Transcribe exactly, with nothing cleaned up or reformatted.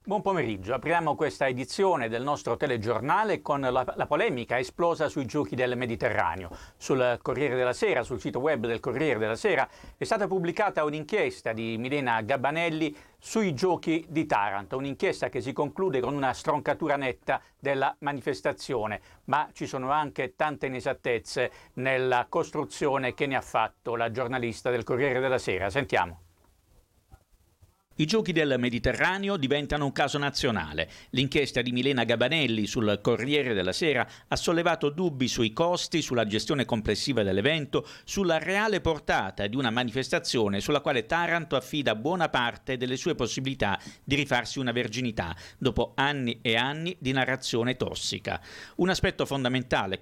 Buon pomeriggio, apriamo questa edizione del nostro telegiornale con la, la polemica esplosa sui giochi del Mediterraneo. Sul Corriere della Sera, sul sito web del Corriere della Sera, è stata pubblicata un'inchiesta di Milena Gabanelli sui giochi di Taranto, un'inchiesta che si conclude con una stroncatura netta della manifestazione, ma ci sono anche tante inesattezze nella costruzione che ne ha fatto la giornalista del Corriere della Sera. Sentiamo. I giochi del Mediterraneo diventano un caso nazionale. L'inchiesta di Milena Gabanelli sul Corriere della Sera ha sollevato dubbi sui costi, sulla gestione complessiva dell'evento, sulla reale portata di una manifestazione sulla quale Taranto affida buona parte delle sue possibilità di rifarsi una verginità, dopo anni e anni di narrazione tossica. Un aspetto fondamentale,